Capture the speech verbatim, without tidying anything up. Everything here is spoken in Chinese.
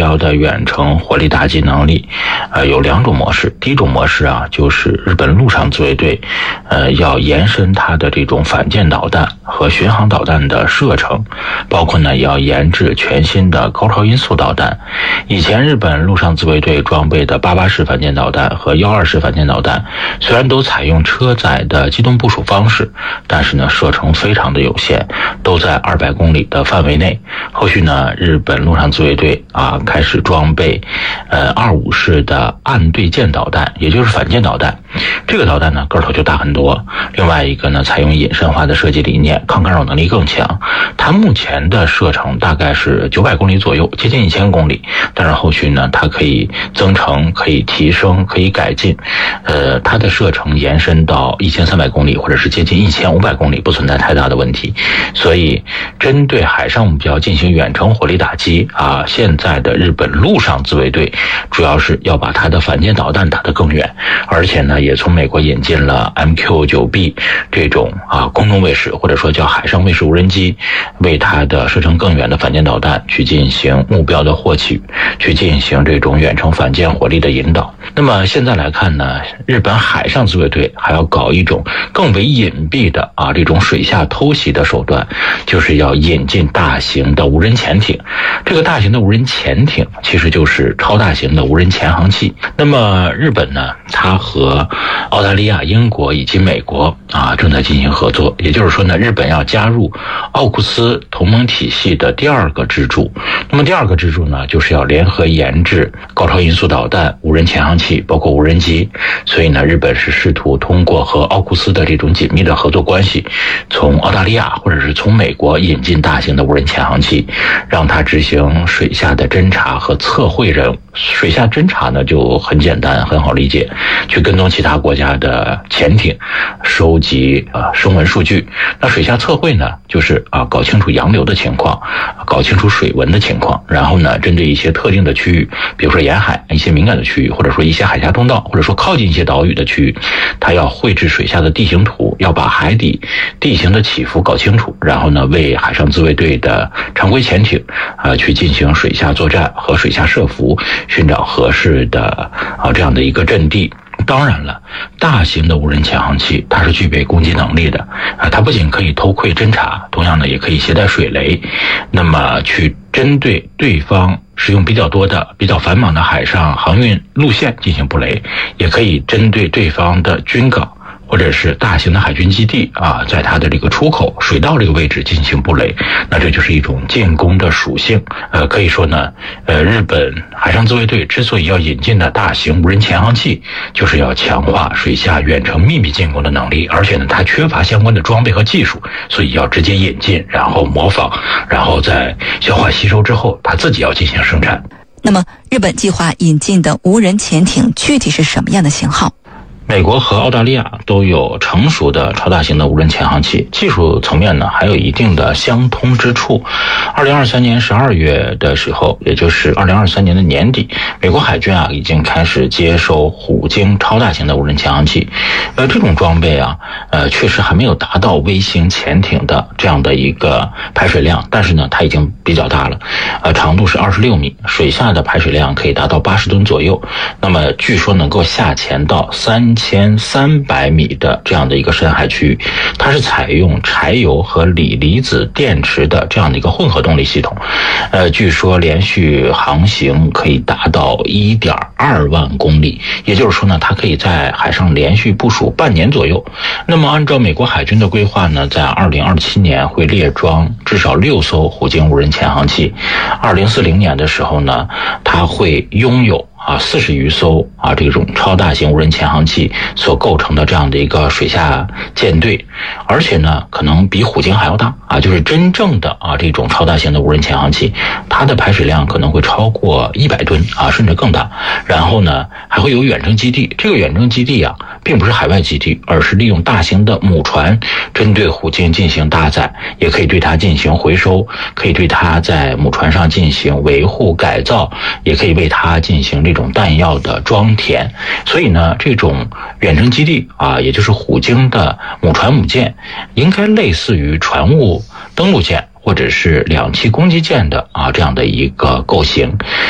标的远程火力打击能力，呃，有两种模式。第一种模式啊，就是日本陆上自卫队，呃，要延伸它的这种反舰导弹和巡航导弹的射程，包括呢要研制全新的高超音速导弹。以前日本陆上自卫队装备的八八式反舰导弹和幺二式反舰导弹，虽然都采用车载的机动部署方式，但是呢射程非常的有限，都在二百公里的范围内。后续呢，日本陆上自卫队啊开始装备呃二五式的岸对舰导弹，也就是反舰导弹。这个导弹呢个头就大很多。另外一个呢，采用隐身化的设计理念，抗干扰能力更强。它目前的射程大概是九百公里左右，接近一千公里。但是后续呢，它可以增程，可以提升，可以改进。呃，它的射程延伸到一千三百公里，或者是接近一千五百公里，不存在太大的问题。所以，针对海上目标进行远程火力打击啊，现在的日本陆上自卫队主要是要把它的反舰导弹打得更远，而且呢，也从美国引进了 M Q 九 B 这种啊空中卫士，或者说叫海上卫士无人机，为它的射程更远的反舰导弹去进行目标的获取，去进行这种远程反舰火力的引导。那么现在来看呢，日本海上自卫队还要搞一种更为隐蔽的啊这种水下偷袭的手段，就是要引进大型的无人潜艇。这个大型的无人潜艇其实就是超大型的无人潜航器。那么日本呢，它和澳大利亚、英国以及美国啊正在进行合作，也就是说呢，日本要加入奥库斯同盟体系的第二个支柱。那么第二个支柱呢，就是要联合研制高超音速导弹、无人潜航器，包括无人机。所以呢，日本是试图通过和奥库斯的这种紧密的合作关系，从澳大利亚或者是从美国引进大型的无人潜航器，让它执行水下的侦察和测绘任务。水下侦察呢就很简单，很好理解，去跟踪其他国家的潜艇，收集啊声纹数据。那水下测绘呢，就是啊搞清楚洋流的情况，搞清楚水文的情况，然后呢，针对一些特定的区域，比如说沿海一些敏感的区域，或者说一些海峡通道，或者说靠近一些岛屿的区域，它要绘制水下的地形图，要把海底地形的起伏搞清楚，然后呢，为海上自卫队的常规潜艇啊去进行水下作战和水下设伏，寻找合适的啊这样的一个阵地。当然了，大型的无人潜航器它是具备攻击能力的啊，它不仅可以偷窥侦察，同样呢也可以携带水雷，那么去针对对方使用比较多的、比较繁忙的海上航运路线进行布雷，也可以针对对方的军港或者是大型的海军基地啊，在它的这个出口水道这个位置进行布雷。那这就是一种进攻的属性。呃，可以说呢，呃，日本海上自卫队之所以要引进的大型无人潜航器，就是要强化水下远程秘密进攻的能力，而且呢，它缺乏相关的装备和技术，所以要直接引进，然后模仿，然后在消化吸收之后，它自己要进行生产。 那么，日本计划引进的无人潜艇具体是什么样的型号？ 美国和澳大利亚都有成熟的超大型的无人潜航器，技术层面呢还有一定的相通之处。二零二三年十二月的时候，也就是二零二三年的年底，美国海军啊已经开始接收虎鲸超大型的无人潜航器。呃，这种装备啊，呃，确实还没有达到微型潜艇的这样的一个排水量，但是呢，它已经比较大了。呃，长度是二十六米，水下的排水量可以达到八十吨左右。那么，据说能够下潜到三千三百米的这样的一个深海区域，它是采用柴油和锂离子电池的这样的一个混合动力系统。呃，据说连续航行可以达到 一点二万公里，也就是说呢，它可以在海上连续部署半年左右。那么按照美国海军的规划呢，在二零二七年会列装至少六艘虎鲸无人潜航器，二零四零年的时候呢，它会拥有啊，四十余艘啊，这种超大型无人潜航器所构成的这样的一个水下舰队，而且呢，可能比虎鲸还要大啊，就是真正的啊这种超大型的无人潜航器，它的排水量可能会超过一百吨啊，甚至更大。然后呢，还会有远征基地，这个远征基地啊，并不是海外基地，而是利用大型的母船针对虎鲸进行搭载，也可以对它进行回收，可以对它在母船上进行维护改造，也可以为它进行这种弹药的装填。所以呢，这种远征基地啊，也就是虎鲸的母船母舰，应该类似于船坞登陆舰或者是两栖攻击舰的啊这样的一个构型。